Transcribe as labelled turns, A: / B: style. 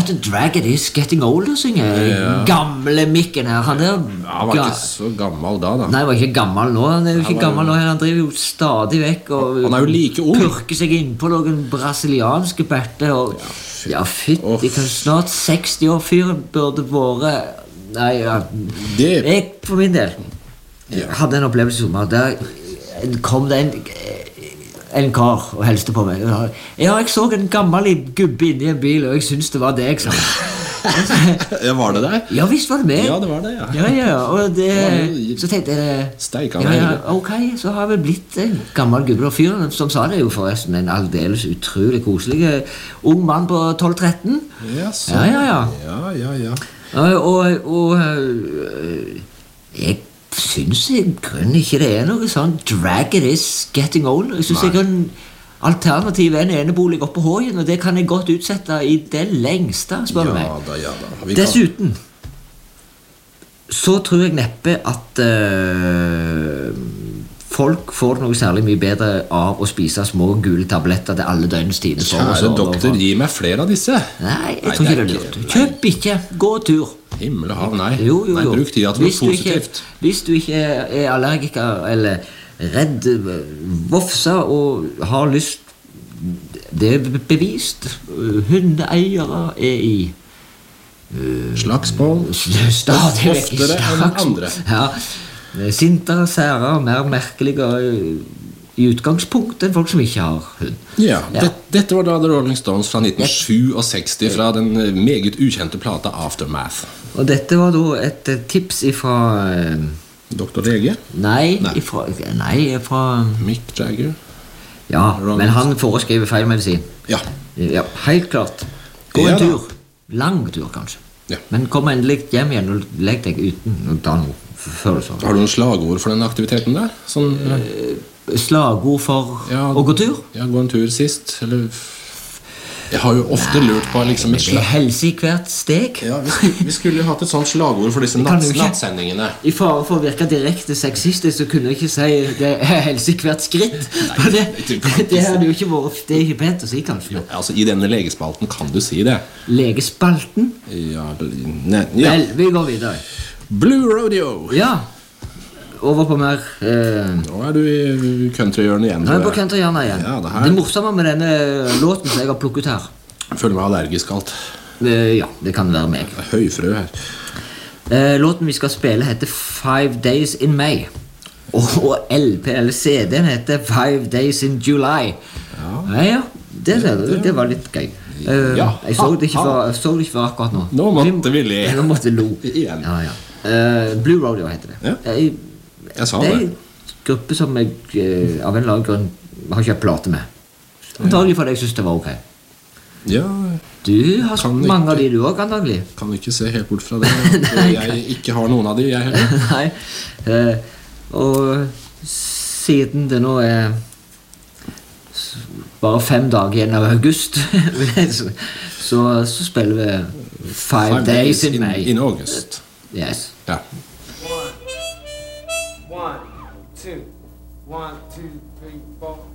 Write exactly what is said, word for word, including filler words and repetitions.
A: to drag it is getting older, synger
B: Ja.
A: gamle Mikken her. Han, er,
B: Ja, han var
A: ga-
B: ikke så gammel da, da.
A: Nei, han var ikke gammel nå. Han er jo ikke
B: Han var-
A: gammel nå. Han driver jo stadig vekk og
B: Han er jo like ung.
A: purker seg inn på noen brasilianske better. Og, ja, fytt,
B: Åh.
A: de kan snart seksti år fyren burde vært. Nei, ja.
B: Det-
A: Jeg, for min del,
B: Ja.
A: hadde en opplevelse i sommer. Der kom det en en kar og helste på meg. Ja, jeg så en gammel gubbe inni en bil, og jeg syntes det var deg, sa han.
B: Ja, var det der?
A: Ja, visst var det meg.
B: Ja, det var det, ja.
A: Ja, ja, og det,
B: Ja,
A: så tenkte jeg
B: Steik han
A: ja, ja,
B: hele.
A: ok, så har jeg vel blitt en gammel gubbe. Og fyren som sa det, er jo forresten en aldeles utrolig koselig ung mann på tolv tretten.
B: Ja, så.
A: Ja, ja, ja.
B: Ja, ja, ja.
A: Og, og, og øh, jeg synes i grunnen ikke det er noe sånn drag it is getting old. Jeg synes
B: Nei.
A: jeg kan alternativ er en enebolig oppe på Hågen, og det kan jeg godt utsette i det lengste, spør du
B: Ja
A: meg.
B: da, ja da. Vi kan-
A: Dessuten så tror jeg neppe at øh, folk får det noe særlig mye bedre av å spise små gule tabletter til alle døgnets tider. for å
B: Kjære
A: sove
B: doktor,
A: og-
B: gi meg flere av disse.
A: Nei, jeg
B: Nei,
A: tror
B: det
A: ikke
B: er
A: det er
B: ikke-
A: lurt. Kjøp ikke, gå tur.
B: Himmel og hav, nei.
A: Jo, jo,
B: Nei,
A: jo.
B: bruk tida til noe
A: Hvis du ikke-
B: positivt.
A: Hvis du ikke er allergiker eller redd øh, vofse og har lyst. Det er bevist. Hundeeiere er i
B: Slagsmål.
A: stadig vekk i
B: Oftere enn
A: slagsmål.
B: andre.
A: Ja, sintere, sære og mer merkelige øh, i utgangspunkt enn folk som ikke har hund.
B: Ja,
A: Ja.
B: det, Dette var da The Rolling Stones fra nitten sekstisju fra den eh, meget ukjente plata Aftermath.
A: Og dette var da et eh, tips ifra øh,
B: Doktor Lege,
A: Nei,
B: Nei.
A: ifra, nei, ifra
B: Mick Jagger.
A: Ja,
B: Rolling
A: men han foreskriver feil medisin.
B: Ja,
A: Ja, helt klart. Gå
B: Ja
A: en
B: da.
A: tur. Lang tur, kanskje.
B: Ja.
A: Men kom endelig hjem igjen og legg deg uten å ta noe før du sover.
B: Har du noen slagord for den aktiviteten der? Sånn,
A: Slagord for
B: Ja.
A: å gå tur?
B: ja, gå en tur sist, eller Jeg har jo ofte lurt på liksom et
A: Det er
B: slag...
A: helse i hvert steg.
B: Ja, vi skulle, vi skulle jo hatt et sånt slagord for disse
A: kan
B: natt,
A: du ikke.
B: nattsendingene.
A: I fare for å virke direkte sexistisk, så kunne jeg ikke si det er helse i hvert skritt. For det,
B: du kan
A: det,
B: ikke
A: det,
B: si-
A: hadde jo ikke vært Det er ikke pent å si, kanskje.
B: Altså, I denne legespalten kan du si det.
A: Legespalten.
B: Ja, ne, ja.
A: Vel, vi går videre.
B: Blue Rodeo.
A: Ja. Over på mer eh,
B: Nå er du i countryhjørnet igjen.
A: Nå er jeg
B: tror
A: på
B: jeg.
A: countryhjørnet igjen.
B: Ja, det her-
A: det morsomme med denne låten som jeg har plukket her,
B: Jeg føler meg allergisk alt.
A: eh, ja, det kan være meg.
B: Det er høyfrø her.
A: Eh, låten vi skal spille heter Five Days in May. Og, og L P, eller C D-en heter Five Days in July. Ja, ja, det, det, det var litt gøy. Eh,
B: Ja.
A: jeg så det ikke for, jeg så det ikke for akkurat nå.
B: Nå måtte vi le.
A: Nå måtte vi lo.
B: Igjen.
A: Ja, ja. Eh, Blue Rodeo heter det.
B: Ja.
A: Eh,
B: Jeg sa
A: det er
B: det.
A: en gruppe som jeg eh, av en eller annen grunn har kjøpt plate med. Antagelig fordi jeg synes det var ok.
B: Ja,
A: Du har
B: Kan
A: mange av
B: ikke-
A: de du også, antagelig.
B: kan ikke se helt bort fra det. At jeg ikke har noen av de, jeg heller.
A: Nei. Eh, og siden det nå er s- bare fem dager igjen av august, så, så, så spiller vi Five, Days in May.
B: in August.
A: Yes.
B: Ja.
C: One, one, two, one, two, three, four.